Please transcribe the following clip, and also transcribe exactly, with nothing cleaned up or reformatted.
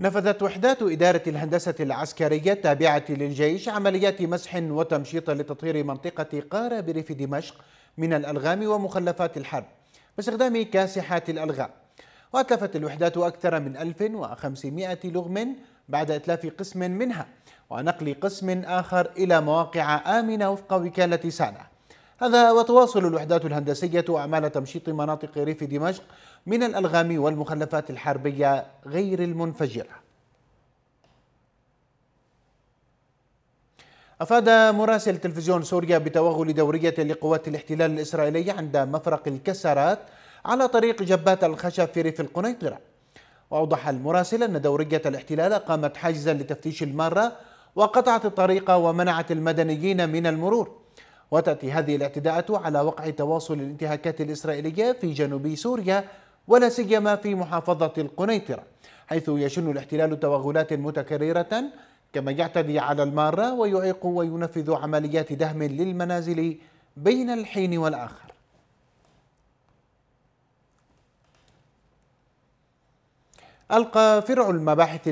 نفذت وحدات إدارة الهندسة العسكرية التابعة للجيش عمليات مسح وتمشيط لتطهير منطقة قارة بريف دمشق من الألغام ومخلفات الحرب باستخدام كاسحات الألغام. وأتلفت الوحدات أكثر من ألف وخمسمائة لغم بعد إتلاف قسم منها ونقل قسم آخر إلى مواقع آمنة وفق وكالة سانا. هذا وتواصل الوحدات الهندسية أعمال تمشيط مناطق ريف دمشق من الألغام والمخلفات الحربية غير المنفجرة. أفاد مراسل تلفزيون سوريا بتوغل دورية لقوات الاحتلال الإسرائيلية عند مفرق الكسرات على طريق جبات الخشب في ريف القنيطرة. وأوضح المراسل أن دورية الاحتلال قامت حاجزا لتفتيش المارة وقطعت الطريق ومنعت المدنيين من المرور. وتأتي هذه الاعتداءات على وقع تواصل الانتهاكات الإسرائيلية في جنوب سوريا ولا سيما في محافظة القنيطرة، حيث يشن الاحتلال توغلات متكررة كما يعتدي على المارة ويعيق وينفذ عمليات دهم للمنازل بين الحين والآخر. ألقى فرع المباحث